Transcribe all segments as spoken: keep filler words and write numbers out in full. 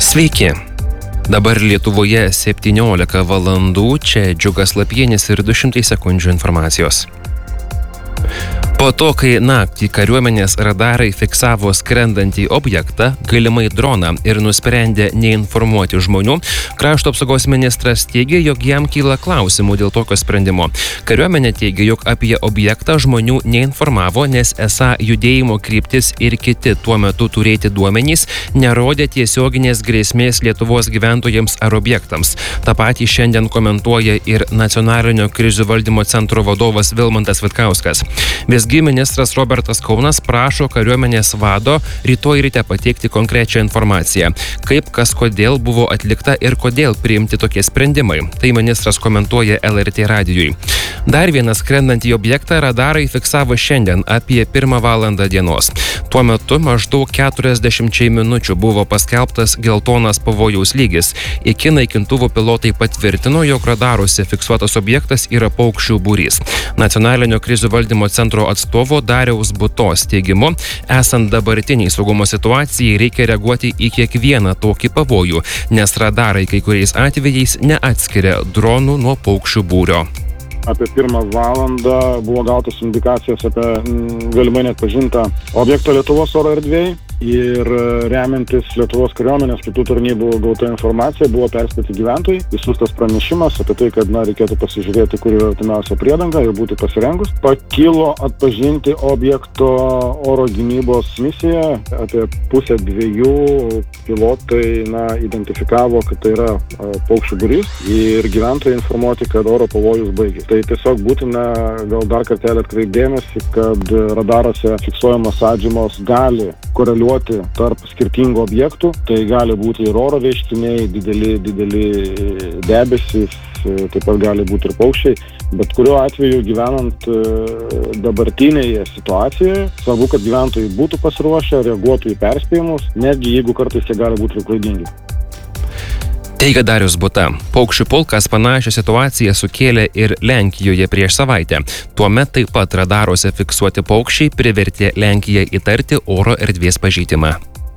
Sveiki. Dabar Lietuvoje septyniolika valandų, čia Džiugas Lapienis ir du šimtai sekundžių informacijos. Po to, kai naktį kariuomenės radarai fiksavo skrendantį objektą, galimai droną, ir nusprendė neinformuoti žmonių, krašto apsaugos ministras teigė, jog jam kyla klausimų dėl tokio sprendimo. Kariuomenė teigė, jog apie objektą žmonių neinformavo, nes esą judėjimo kryptis ir kiti tuo metu turėti duomenys nerodė tiesioginės grėsmės Lietuvos gyventojams ar objektams. Ta patį šiandien komentuoja ir Nacionalinio krizių valdymo centro vadovas Vilmantas Vitkauskas. Visgi ministras Robertas Kaunas prašo kariuomenės vado rytoj ryte pateikti konkrečią informaciją, kaip kas kodėl buvo atlikta ir kodėl priimti tokie sprendimai. Tai ministras komentuoja L R T radijui. Dar vieną skrendantį objektą radarai fiksavo šiandien apie pirmą valandą dienos. Tuo metu maždaug keturiasdešimčiai minučių buvo paskelbtas geltonas pavojaus lygis. Iki naikintuvų pilotai patvirtino, jog radaruose fiksuotas objektas yra paukščių būrys. Nacionalinio krizių valdymo centro atstovo Dariaus Butos teigimu, esant dabartiniai saugumo situacijai reikia reaguoti į kiekvieną tokį pavojų, nes radarai kai kuriais atvejais neatskiria dronų nuo paukščių būrio. Apie pirmą valandą buvo gautas indikacijos apie mm, galimai neatpažintą objektą Lietuvos oro erdvėje. Ir remiantis Lietuvos kariuomenės kitų tarnybų gauta informacija, buvo perspėti gyventojai, išsiųstas pranešimas apie tai, kad na, reikėtų pasižiūrėti, kur yra artimiausia priedanga ir būti pasirengus. Pakilo atpažinti objekto oro gynybos misiją, apie pusę dviejų pilotai na, identifikavo, kad tai yra a, paukščių būrys ir gyventojai informuoti, kad oro pavojus baigėsi. Tai tiesiog būtina gal dar kartelį atkreipti dėmesį, kad radaruose fiksuojamos atžymos gali koreliuoti tarp skirtingų objektų, tai gali būti ir oro reiškiniai, dideli, dideli debesys, taip pat gali būti ir paukščiai, bet kuriuo atveju gyvenant dabartinėje situacijoje, svarbu, kad gyventojai būtų pasiruošę, reaguotų į perspėjimus, netgi jeigu kartais jie gali būti klaidingi. Teigia Darius Buta. Paukščių pulkas panašią situaciją sukėlė ir Lenkijoje prieš savaitę. Tuomet taip pat radaruose fiksuoti paukščiai privertė Lenkiją įtarti oro erdvės pažeidimą.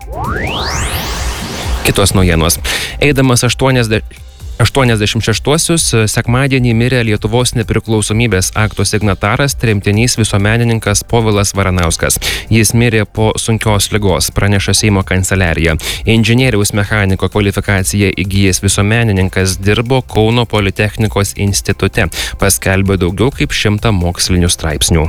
Kitos naujienos. Eidamas aštuoniasdešimt aštuoniasdešimt šeštuosius sekmadienį mirė Lietuvos nepriklausomybės akto signataras, tremtinys visuomenininkas Povilas Varanauskas. Jis mirė po sunkios ligos, praneša Seimo kanceliarija. Inžinieriaus mechaniko kvalifikaciją įgijęs visuomenininkas dirbo Kauno Politechnikos institute. Paskelbė daugiau kaip šimtą mokslinių straipsnių.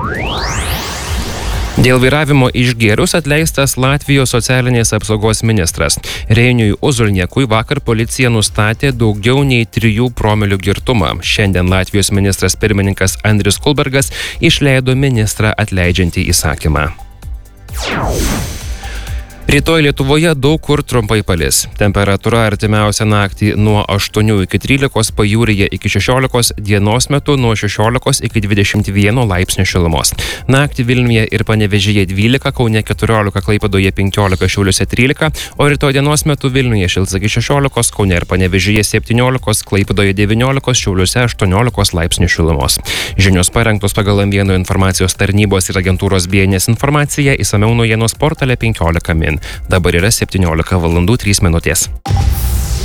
Dėl vairavimo išgėrus atleistas Latvijos socialinės apsaugos ministras. Reiniui Uzulniekui vakar policija nustatė daugiau nei trijų promilių girtumą. Šiandien Latvijos ministras pirmininkas Andris Kulbergas išleido ministrą atleidžiantį įsakymą. Rytoj Lietuvoje daug kur trumpai palis. Temperatūra artimiausią naktį nuo aštuonių iki trylikos, pajūryje iki šešiolikos, dienos metu nuo šešiolikos iki dvidešimt vieno laipsnio šilumos. Naktį Vilniuje ir Panevėžyje dvylika, Kaune keturiolika, Klaipėdoje penkiolika, Šiauliuose trylika, o rytoj dienos metu Vilniuje šils iki šešiolikos, Kaune ir Panevėžyje septyniolikos, Klaipėdoje devyniolikos, Šiauliuose aštuoniolikos laipsnių šilumos. Žinios parengtos pagal M vieno informacijos tarnybos ir agentūros B N S informaciją, išsamiau naujienos portale penkiolika min. Dabar yra septyniolika valandų trys minutės.